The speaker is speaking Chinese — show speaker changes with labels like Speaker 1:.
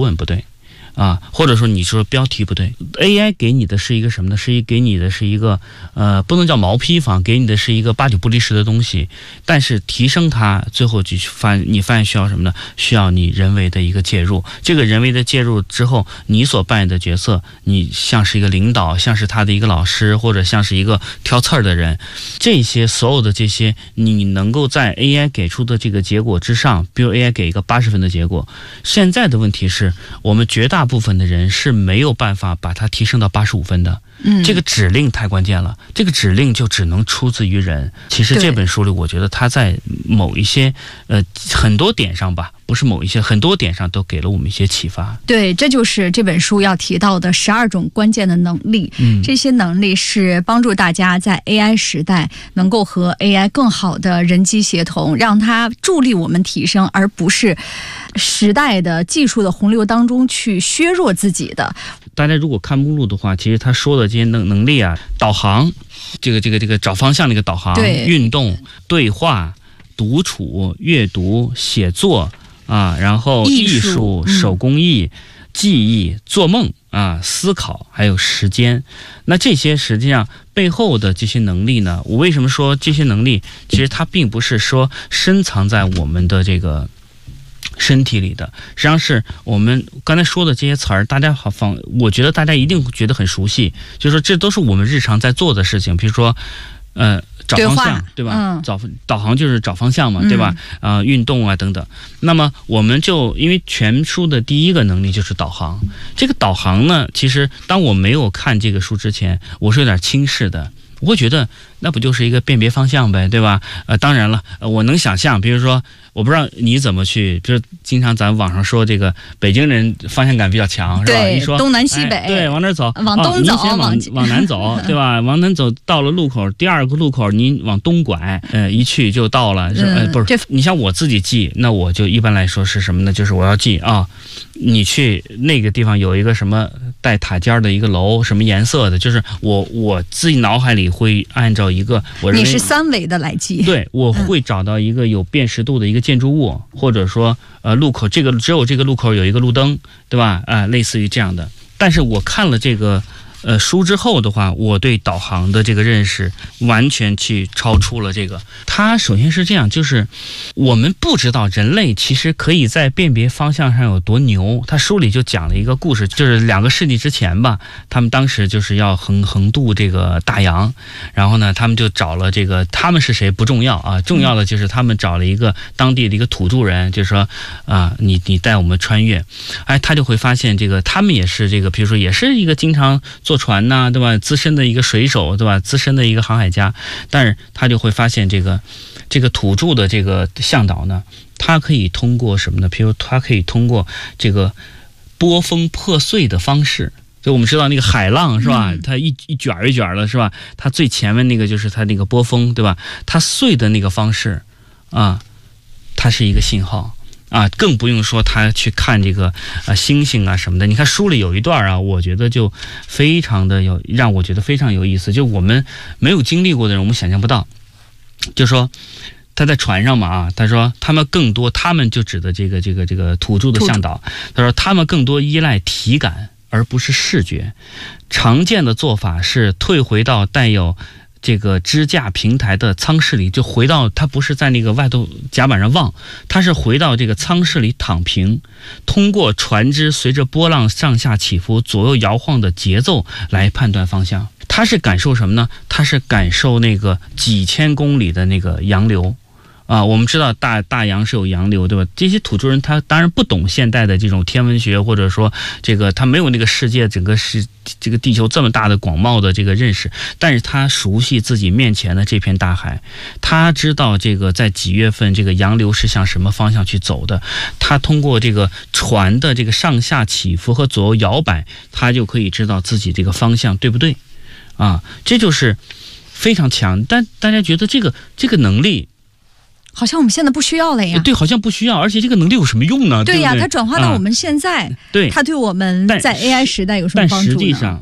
Speaker 1: 文不对啊，或者说你说标题不对 ，AI 给你的是一个什么呢？给你的是一个不能叫毛坯房，给你的是一个8九不离10的东西，但是提升它，最后你发现需要什么呢？需要你人为的一个介入。这个人为的介入之后，你所扮演的角色，你像是一个领导，像是他的一个老师，或者像是一个挑刺儿的人，这些所有的这些，你能够在 AI 给出的这个结果之上，比如 AI 给一个80分的结果，现在的问题是我们绝大部分的人是没有办法把它提升到85分的。这个指令太关键了，这个指令就只能出自于人。其实这本书里，我觉得它在某一些很多点上吧，不是某一些，很多点上都给了我们一些启发。
Speaker 2: 对，这就是这本书要提到的12种关键的能力。这些能力是帮助大家在 AI 时代能够和 AI 更好的人机协同，让它助力我们提升，而不是时代的技术的洪流当中去削弱自己的。
Speaker 1: 大家如果看目录的话，其实他说的这些能力啊，导航，这个找方向那个导航，运动、对话、独处、阅读、写作啊，然后艺术、手工艺、记忆、做梦啊、思考，还有时间。那这些实际上背后的这些能力呢，我为什么说这些能力其实它并不是说深藏在我们的这个身体里的，实际上是我们刚才说的这些词儿，大家我觉得大家一定觉得很熟悉，就是说这都是我们日常在做的事情，比如说找方向，对吧？导航就是找方向嘛，对吧？运动啊等等。那么我们就因为全书的第一个能力就是导航，这个导航呢，其实当我没有看这个书之前，我是有点轻视的。我会觉得那不就是一个辨别方向呗，对吧？当然了，我能想象，比如说，我不知道你怎么去，比如经常咱网上说这个北京人方向感比较强，是吧？一说
Speaker 2: 东南西北，
Speaker 1: 对，往哪走？
Speaker 2: 往东走，
Speaker 1: 往南走，对吧？往南走到了路口，第二个路口你往东拐，一去就到了。不是，你像我自己记，那我就一般来说是什么呢？就是我要记啊，你去那个地方有一个什么带塔尖的一个楼，什么颜色的，就是我自己脑海里会按照一个我认为
Speaker 2: 你是3维的来记，
Speaker 1: 对，我会找到一个有辨识度的一个建筑物，或者说路口，只有这个路口有一个路灯，对吧？类似于这样的。但是我看了这个书之后的话，我对导航的这个认识完全去超出了这个。它首先是这样，就是我们不知道人类其实可以在辨别方向上有多牛。他书里就讲了一个故事，就是2个世纪之前吧，他们当时就是要横渡这个大洋，然后呢，他们就找了这个，他们是谁不重要啊，重要的就是他们找了一个当地的一个土著人，就是说你带我们穿越，他就会发现这个他们也是这个，比如说也是一个经常坐船呐，对吧？资深的一个水手，对吧？资深的一个航海家，但是他就会发现这个土著的这个向导呢，他可以通过什么呢？比如他可以通过这个波峰破碎的方式。就我们知道那个海浪是吧？它一卷一卷的是吧？它最前面那个就是它那个波峰，对吧？它碎的那个方式啊，它是一个信号。更不用说他去看这个星星啊什么的。你看书里有一段啊，我觉得就非常的让我觉得非常有意思。就我们没有经历过的人，我们想象不到。就说他在船上嘛他说他们就指的这个土著的向导，他说他们更多依赖体感而不是视觉。常见的做法是退回到带有这个支架平台的舱室里，就回到他不是在那个外头甲板上望，他是回到这个舱室里躺平，通过船只随着波浪上下起伏、左右摇晃的节奏来判断方向。他是感受什么呢？他是感受那个几千公里的那个洋流。我们知道大洋是有洋流，对吧？这些土著人他当然不懂现代的这种天文学，或者说这个他没有那个世界整个这个地球这么大的广袤的这个认识，但是他熟悉自己面前的这片大海，他知道这个在几月份这个洋流是向什么方向去走的，他通过这个船的这个上下起伏和左右摇摆，他就可以知道自己这个方向对不对这就是非常强。但大家觉得这个能力
Speaker 2: 好像我们现在不需要了呀。
Speaker 1: 对，好像不需要，而且这个能力有什么用呢？
Speaker 2: 对呀，
Speaker 1: 对不对？
Speaker 2: 它转化到我们现在，
Speaker 1: 对，
Speaker 2: 它对我们在 AI 时代有什么帮助呢？